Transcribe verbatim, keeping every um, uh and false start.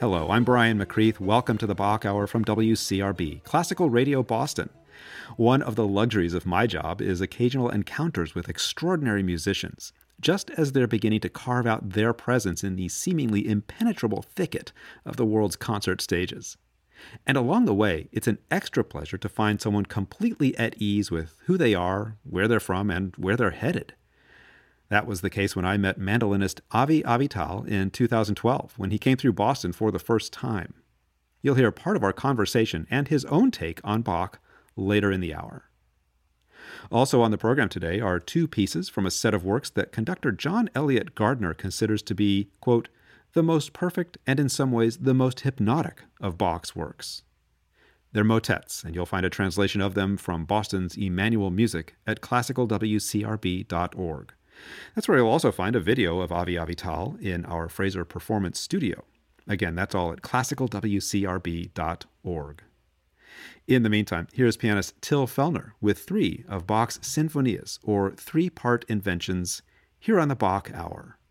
Hello, I'm Brian McCreath. Welcome to the Bach Hour from W C R B, Classical Radio Boston. One of the luxuries of my job is occasional encounters with extraordinary musicians, just as they're beginning to carve out their presence in the seemingly impenetrable thicket of the world's concert stages. And along the way, it's an extra pleasure to find someone completely at ease with who they are, where they're from, and where they're headed. That was the case when I met mandolinist Avi Avital in two thousand twelve, when he came through Boston for the first time. You'll hear part of our conversation and his own take on Bach later in the hour. Also on the program today are two pieces from a set of works that conductor John Eliot Gardiner considers to be, quote, the most perfect and in some ways the most hypnotic of Bach's works. They're motets, and you'll find a translation of them from Boston's Emmanuel Music at classical w c r b dot org. That's where you'll also find a video of Avi Avital in our Fraser Performance Studio. Again, that's all at classical w c r b dot org. In the meantime, here's pianist Till Fellner with three of Bach's sinfonias, or three-part inventions, here on the Bach Hour.